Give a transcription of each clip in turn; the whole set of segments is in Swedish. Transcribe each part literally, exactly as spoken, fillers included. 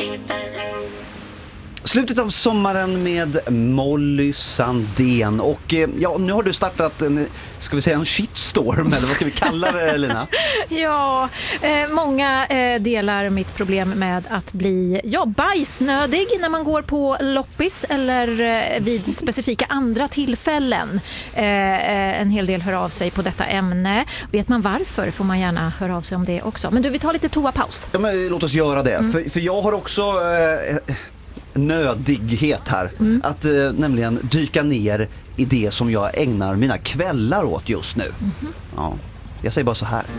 Slutet av sommaren med Molly Sandén. Och ja, nu har du startat en, ska vi säga en shitstorm, eller vad ska vi kalla det, Lina? Ja, eh, många eh, delar mitt problem med att bli ja, bajsnödig när man går på loppis eller eh, vid specifika andra tillfällen. Eh, eh, en hel del hör av sig på detta ämne. Vet man varför får man gärna höra av sig om det också. Men du, vi tar lite toapaus. Ja, men låt oss göra det. Mm. För, för jag har också... Eh, nödighet här, mm. att eh, nämligen dyka ner i det som jag ägnar mina kvällar åt just nu. Mm-hmm. Ja, jag säger bara så här.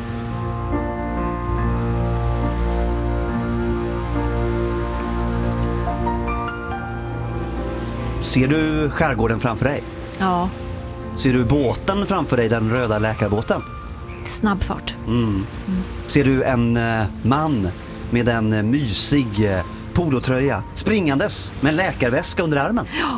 Ser du skärgården framför dig? Ja. Ser du båten framför dig, den röda läkarbåten? Snabb fart. Mm. Mm. Ser du en eh, man med en eh, mysig eh, polotröja springandes med en läkarväska under armen? Ja.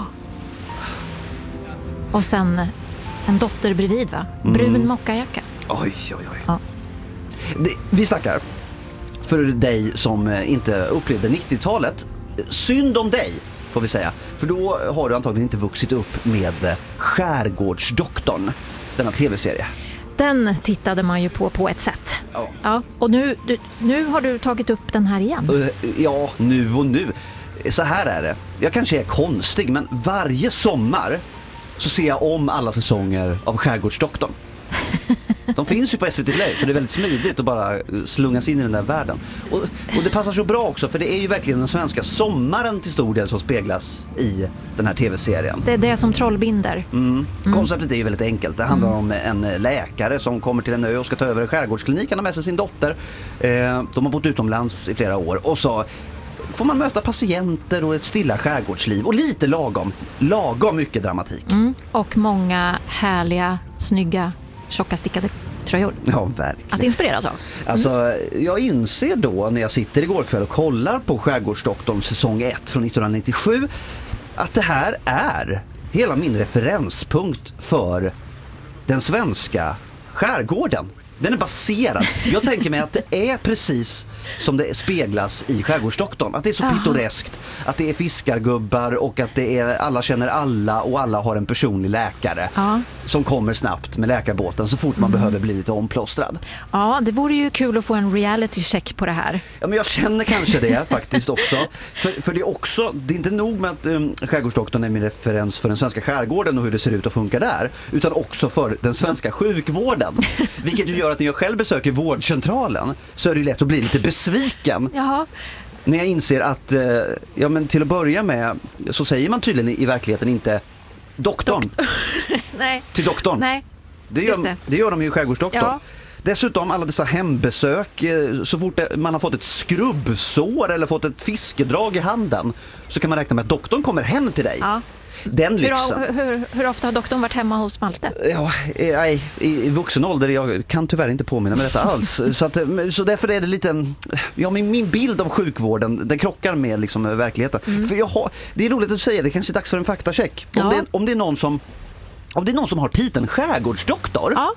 Och sen en dotter bredvid, va? Brun mm. mockajacka. Oj, oj, oj. Ja. Det, vi snackar för dig som inte upplevde nittiotalet. Synd om dig, får vi säga. För då har du antagligen inte vuxit upp med Skärgårdsdoktorn, denna tv-serie. Den tittade man ju på på ett sätt. Ja. Ja, och nu, du, nu har du tagit upp den här igen. Uh, ja, nu och nu. Så här är det. Jag kanske är konstig, men varje sommar så ser jag om alla säsonger av Skärgårdsdoktorn. De finns ju på S V T Play, så det är väldigt smidigt att bara slungas in i den där världen. Och, och det passar så bra också, för det är ju verkligen den svenska sommaren till stor del som speglas i den här tv-serien. Det är det som trollbinder. Mm. Mm. Konceptet är ju väldigt enkelt. Det handlar mm. om en läkare som kommer till en ö och ska ta över en skärgårdsklinik. Han har med sig sin dotter. Eh, de har bott utomlands i flera år. Och så får man möta patienter och ett stilla skärgårdsliv. Och lite lagom. Lagom mycket dramatik. Mm. Och många härliga, snygga, tjocka stickade tröjor. Ja, verkligen. Att inspireras av. Mm. Alltså, jag inser då när jag sitter igår kväll och kollar på Skärgårdsdoktorn säsong ett från nittonhundranittiosju att det här är hela min referenspunkt för den svenska skärgården. Den är baserad. Jag tänker mig att det är precis som det speglas i Skärgårdsdoktorn. Att det är så pittoreskt. Att det är fiskargubbar och att det är alla känner alla och alla har en personlig läkare ja. som kommer snabbt med läkarbåten så fort man mm. behöver bli lite omplåstrad. Ja, det vore ju kul att få en reality check på det här. Ja, men jag känner kanske det faktiskt också. För, för det är också, det är inte nog med att um, Skärgårdsdoktorn är min referens för den svenska skärgården och hur det ser ut och funkar där, utan också för den svenska sjukvården. Vilket ju gör att när jag själv besöker vårdcentralen så är det lätt att bli lite besviken. Jaha. När jag inser att, eh, ja men till att börja med så säger man tydligen i, i verkligheten inte doktorn. Dok- Nej. Till doktorn. Nej. Det gör, det. det gör de ju i Skärgårdsdoktorn. Ja. Dessutom alla dessa hembesök, så fort man har fått ett skrubbsår eller fått ett fiskedrag i handen så kan man räkna med att doktorn kommer hem till dig. Ja. Den lyxen. Hur, hur, hur ofta har doktorn varit hemma hos Malte? Ja, nej, i, i vuxen ålder, jag kan tyvärr inte påminna mig detta alls. så, att, så därför är det lite, ja, min, min bild av sjukvården, den krockar med liksom verkligheten. Mm. För jag har, det är roligt att säga, det kanske är dags för en faktacheck. Om, ja. det, om, det är någon som, om det är någon som har titeln Skärgårdsdoktor, ja.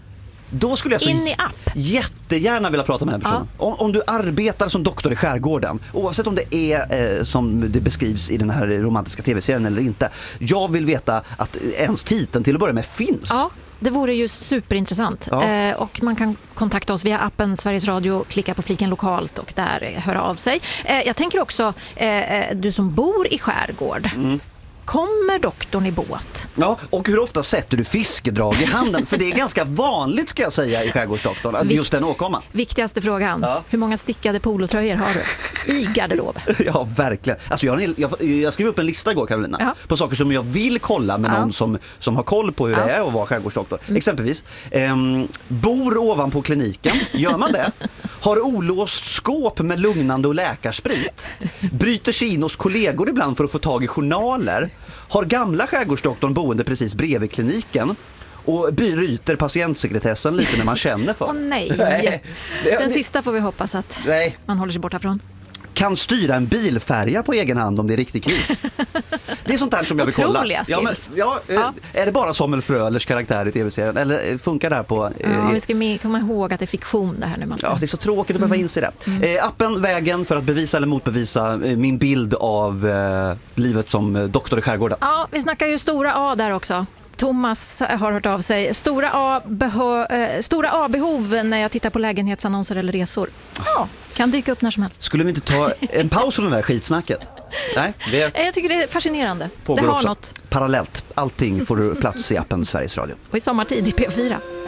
då skulle jag så in i app. jättegärna vilja prata med den personen. Ja. Om, om du arbetar som doktor i skärgården, oavsett om det är eh, som det beskrivs i den här romantiska tv-serien eller inte. Jag vill veta att ens titeln till att börja med finns. Ja. Det vore ju superintressant. Ja. Eh, och man kan kontakta oss via appen Sveriges Radio, klicka på fliken lokalt och där höra av sig. Eh, jag tänker också, eh, du som bor i skärgård, mm. kommer doktorn i båt? Ja, och hur ofta sätter du fiskedrag i handen? För det är ganska vanligt, ska jag säga, i Skärgårdsdoktorn, just den åkomman. Viktigaste frågan, ja. hur många stickade polotröjor har du i garderob? Ja, verkligen. Alltså jag, jag, jag skrev upp en lista igår, Karolina, ja. på saker som jag vill kolla med ja. någon som, som har koll på hur ja. det är att vara skärgårdsdoktor. Mm. Exempelvis, eh, bor ovanpå kliniken, gör man det? Har olåst skåp med lugnande och läkarsprit. Bryter sig in hos kollegor ibland för att få tag i journaler. Har gamla skärgårdsdoktorn boende precis bredvid kliniken. Och bryter patientsekretessen lite när man känner för. Åh nej. nej. Den sista får vi hoppas att nej. man håller sig borta från. kan styra en bilfärja på egen hand om det är riktig kris. Det är sånt där som jag vill kolla. Otroliga Ja, men, ja, ja. Är det bara Samuel Frölers karaktär i tv-serien eller funkar det här på... Ja, eh, vi ska med, komma ihåg att det är fiktion det här nu. Ja, det är så tråkigt att behöva inse det. Mm. Eh, appen Vägen för att bevisa eller motbevisa eh, min bild av eh, livet som eh, doktor i skärgården. Ja, vi snackar ju stora A där också. Thomas har hört av sig. Stora A, behö, eh, stora A-behov när jag tittar på lägenhetsannonser eller resor. Ja, kan dyka upp när som helst. Skulle vi inte ta en paus från det där skitsnacket? Nej, det jag tycker det är fascinerande. Det har också något. Parallellt. Allting får du plats i appen Sveriges Radio. Och i sommartid i P fyra.